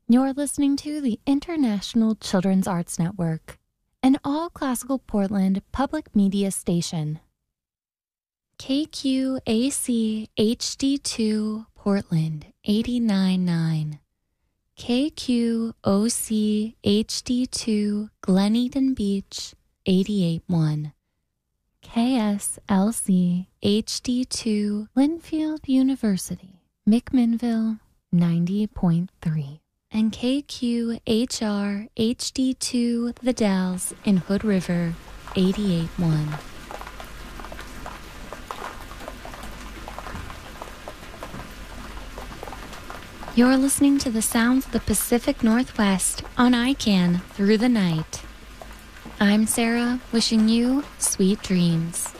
You're listening to the International Children's Arts Network, an all-classical Portland public media station. KQAC HD2 Portland 89.9. KQOC HD2 Glen Eden Beach 88.1. KSLC HD2 Linfield University McMinnville 90.3. And KQHR HD2 The Dalles in Hood River 88.1. You're listening to the sounds of the Pacific Northwest on ICANN through the night. I'm Sarah, wishing you sweet dreams.